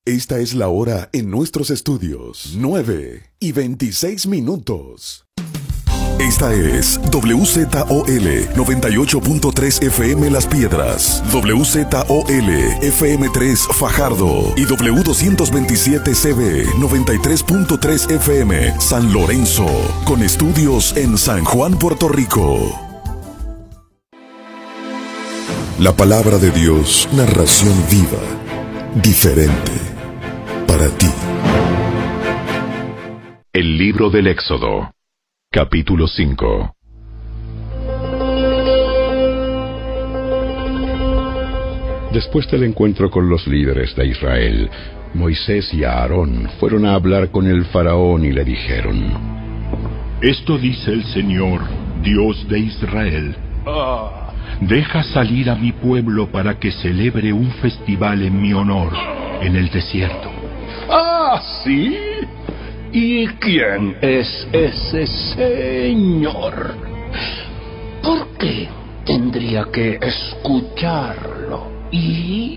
Esta es la hora en nuestros estudios, 9:26. Esta es WZOL 98.3 FM Las Piedras, WZOL FM3 Fajardo y W227CB 93.3 FM San Lorenzo, con estudios en San Juan, Puerto Rico. La palabra de Dios, narración viva, diferente, para ti. El libro del Éxodo. Capítulo 5. Después del encuentro con los líderes de Israel, Moisés y Aarón fueron a hablar con el faraón y le dijeron: Esto dice el Señor, Dios de Israel. Deja salir a mi pueblo para que celebre un festival en mi honor en el desierto. ¿Sí? ¿Y quién es ese señor? ¿Por qué tendría que escucharlo y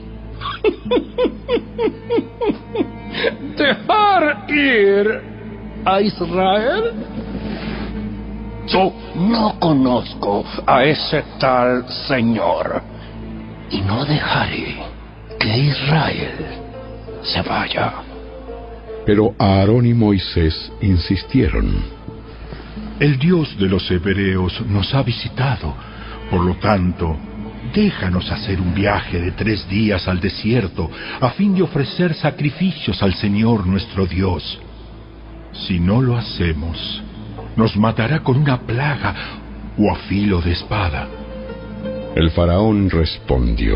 dejar ir a Israel? Yo no conozco a ese tal señor y no dejaré que Israel se vaya. Pero Aarón y Moisés insistieron: El Dios de los hebreos nos ha visitado, por lo tanto, déjanos hacer un viaje de 3 días al desierto, a fin de ofrecer sacrificios al Señor nuestro Dios. Si no lo hacemos, nos matará con una plaga o a filo de espada. El faraón respondió: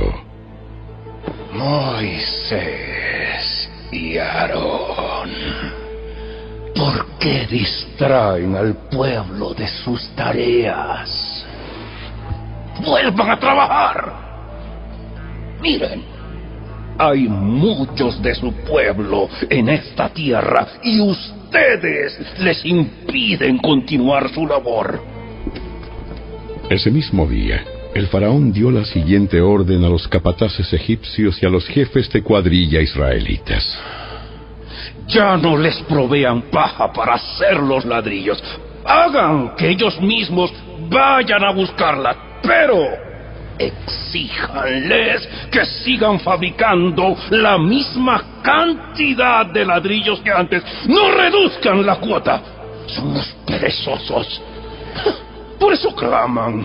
Moisés y Aarón, ¿por qué distraen al pueblo de sus tareas? ¡Vuelvan a trabajar! Miren, hay muchos de su pueblo en esta tierra y ustedes les impiden continuar su labor. Ese mismo día, el faraón dio la siguiente orden a los capataces egipcios y a los jefes de cuadrilla israelitas: Ya no les provean paja para hacer los ladrillos. Hagan que ellos mismos vayan a buscarla, pero exíjanles que sigan fabricando la misma cantidad de ladrillos que antes. No reduzcan la cuota. Son unos perezosos. Por eso claman: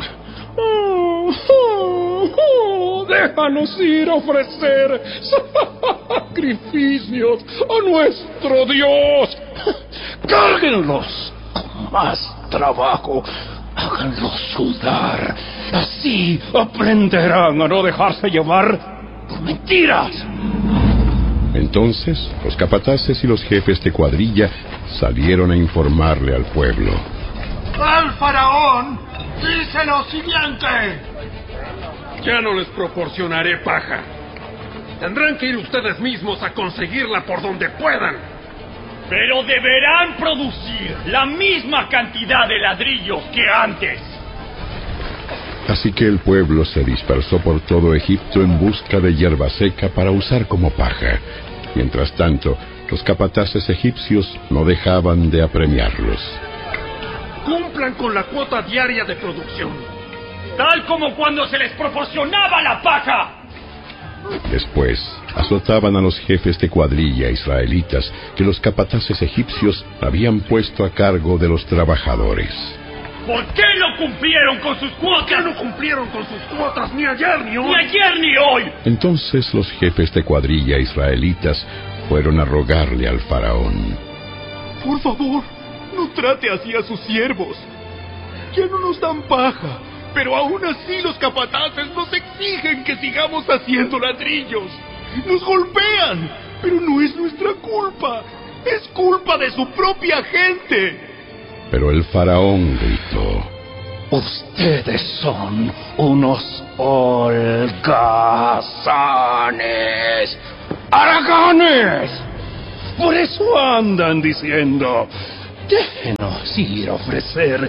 déjanos ir a ofrecer sacrificios a nuestro Dios. Cárguenlos con más trabajo. Háganlos sudar. Así aprenderán a no dejarse llevar por mentiras. Entonces, los capataces y los jefes de cuadrilla salieron a informarle al pueblo: ¡Al faraón dice lo siguiente! Ya no les proporcionaré paja. Tendrán que ir ustedes mismos a conseguirla por donde puedan. Pero deberán producir la misma cantidad de ladrillos que antes. Así que el pueblo se dispersó por todo Egipto en busca de hierba seca para usar como paja. Mientras tanto, los capataces egipcios no dejaban de apremiarlos. Cumplan con la cuota diaria de producción, Tal como cuando se les proporcionaba la paja. Después, azotaban a los jefes de cuadrilla israelitas que los capataces egipcios habían puesto a cargo de los trabajadores. ¿Por qué no cumplieron con sus cuotas? ¿Por qué no cumplieron con sus cuotas ni ayer ni hoy? Ni ayer ni hoy. Entonces los jefes de cuadrilla israelitas fueron a rogarle al faraón: Por favor, no trate así a sus siervos. Ya no nos dan paja, pero aún así los capataces nos exigen que sigamos haciendo ladrillos. Nos golpean, pero no es nuestra culpa. Es culpa de su propia gente. Pero el faraón gritó: Ustedes son unos holgazanes, haraganes. Por eso andan diciendo: déjenos ir a ofrecer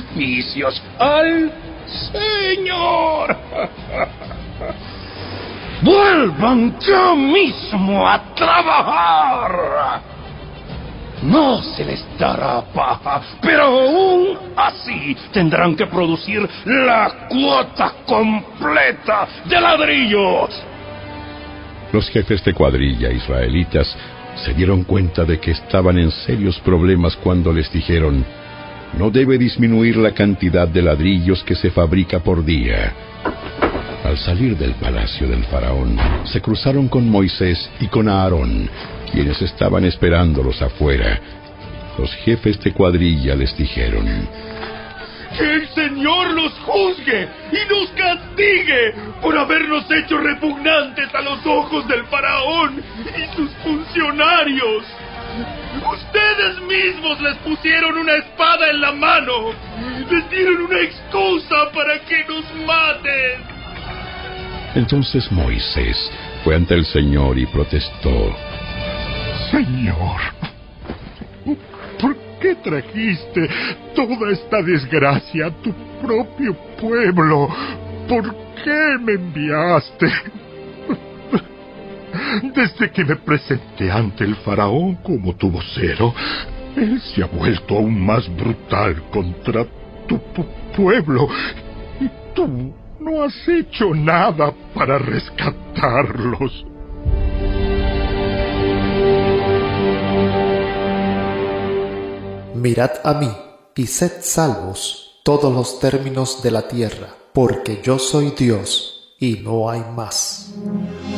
sacrificios al Señor. vuelvan ya mismo a trabajar. No se les dará paja, pero aún así tendrán que producir la cuota completa de ladrillos. Los jefes de cuadrilla israelitas se dieron cuenta de que estaban en serios problemas cuando les dijeron: no debe disminuir la cantidad de ladrillos que se fabrica por día. Al salir del palacio del faraón, se cruzaron con Moisés y con Aarón, quienes estaban esperándolos afuera. Los jefes de cuadrilla les dijeron: ¡que el Señor los juzgue y nos castigue por habernos hecho repugnantes a los ojos del faraón y sus funcionarios! Ustedes mismos les pusieron una espada en la mano. Les dieron una excusa para que nos maten. Entonces Moisés fue ante el Señor y protestó: Señor, ¿por qué trajiste toda esta desgracia a tu propio pueblo? ¿Por qué me enviaste? Desde que me presenté ante el faraón como tu vocero, él se ha vuelto aún más brutal contra tu pueblo. Y tú no has hecho nada para rescatarlos. Mirad a mí, y sed salvos todos los términos de la tierra, porque yo soy Dios, y no hay más.